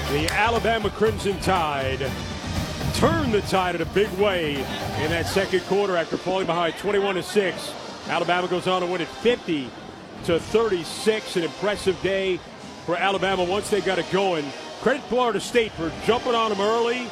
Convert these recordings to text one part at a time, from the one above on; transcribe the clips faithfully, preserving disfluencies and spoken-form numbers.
The Alabama Crimson Tide turned the tide in a big way in that second quarter after falling behind twenty-one to six. Alabama goes on to win it fifty to thirty-six. An impressive day for Alabama once they got it going. Credit Florida State for jumping on them early,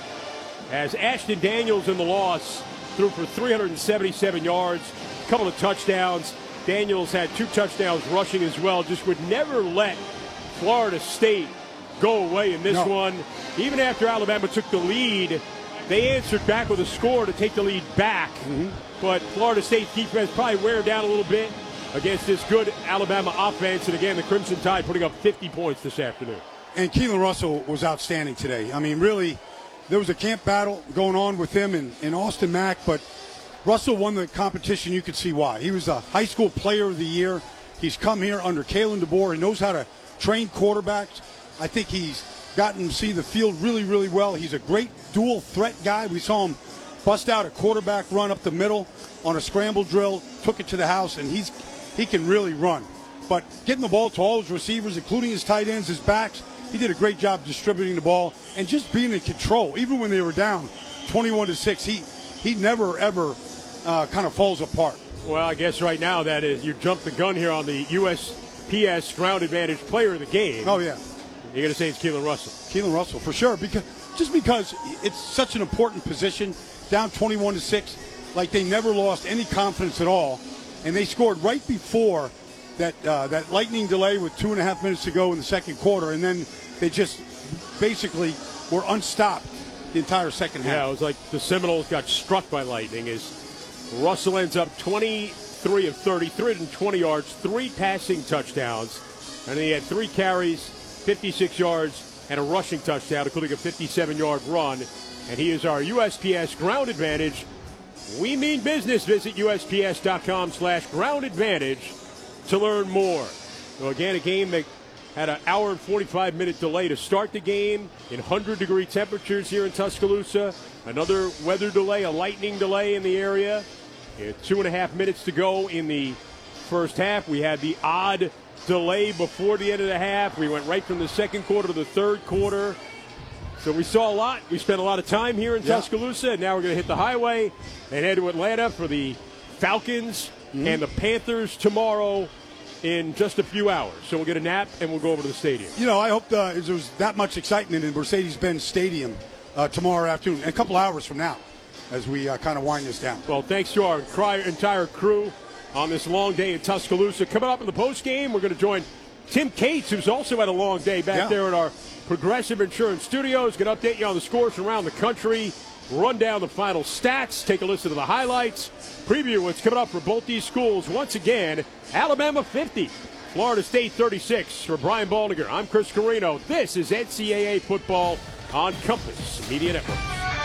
as Ashton Daniels in the loss threw for three hundred seventy-seven yards, a couple of touchdowns. Daniels had two touchdowns rushing as well. Just would never let Florida State go away in this no. one. Even after Alabama took the lead, they answered back with a score to take the lead back. Mm-hmm. But Florida State's defense probably wear down a little bit against this good Alabama offense. And again, the Crimson Tide putting up fifty points this afternoon. And Keelan Russell was outstanding today. I mean, really, there was a camp battle going on with him and, and Austin Mack, but Russell won the competition. You could see why. He was a high school player of the year. He's come here under Kalen DeBoer. He knows how to train quarterbacks. I think he's gotten to see the field really, really well. He's a great dual threat guy. We saw him bust out a quarterback run up the middle on a scramble drill, took it to the house, and he's he can really run. But getting the ball to all his receivers, including his tight ends, his backs, he did a great job distributing the ball and just being in control. Even when they were down twenty-one to six, he he never, ever uh, kind of falls apart. Well, I guess right now that is, you jumped the gun here on the U S P S ground advantage player of the game. Oh, yeah. You're going to say it's Keelan Russell. Keelan Russell, for sure. Because just because it's such an important position, down twenty-one to six, like they never lost any confidence at all. And they scored right before that uh, that lightning delay with two and a half minutes to go in the second quarter. And then they just basically were unstopped the entire second half. Yeah, it was like the Seminoles got struck by lightning as Russell ends up twenty-three of thirty, three hundred twenty yards, three passing touchdowns. And he had three carries, fifty-six yards, and a rushing touchdown, including a fifty-seven-yard run. And he is our U S P S ground advantage. We mean business. Visit U S P S dot com slash ground advantage to learn more. So again, a game that had an hour and forty-five minute delay to start the game in one hundred degree temperatures here in Tuscaloosa. Another weather delay, a lightning delay in the area. Two and a half minutes to go in the first half. We had the odd delay before the end of the half. We went right from the second quarter to the third quarter. So we saw a lot. We spent a lot of time here in yeah. Tuscaloosa, and now we're going to hit the highway and head to Atlanta for the Falcons mm-hmm. and the Panthers tomorrow in just a few hours. So we'll get a nap and we'll go over to the stadium. You know, I hope uh, there's that much excitement in Mercedes-Benz Stadium uh, tomorrow afternoon, a couple hours from now, as we uh, kind of wind this down. Well, thanks to our entire crew on this long day in Tuscaloosa. Coming up in the postgame, we're going to join Tim Cates, who's also had a long day back yeah. there at our Progressive Insurance Studios. Going to update you on the scores from around the country, run down the final stats, take a listen to the highlights, preview what's coming up for both these schools. Once again, Alabama fifty, Florida State thirty-six. For Brian Baldinger, I'm Chris Carino. This is N C double A football on Compass Media Network.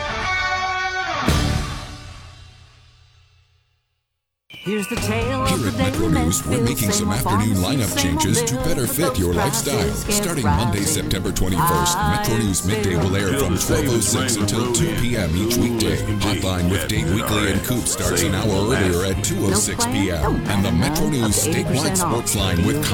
Here's the tale of the Metro News, we're making some afternoon lineup changes to better fit your lifestyle. Starting Monday, September twenty-first, Metro News Midday will air from twelve oh six until two p.m. each weekday. Hotline with Dave Weekly and Coop starts an hour earlier at two oh six p.m. And the Metro News statewide sports line with